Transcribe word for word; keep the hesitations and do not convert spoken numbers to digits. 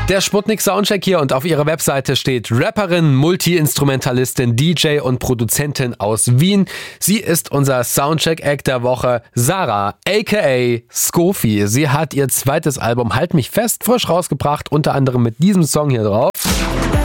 Der Sputnik Soundcheck hier und auf ihrer Webseite steht Rapperin, Multi-Instrumentalistin, D J und Produzentin aus Wien. Sie ist unser Soundcheck-Act der Woche, Sarah, aka Skofi. Sie hat ihr zweites Album Halt mich fest frisch rausgebracht, unter anderem mit diesem Song hier drauf.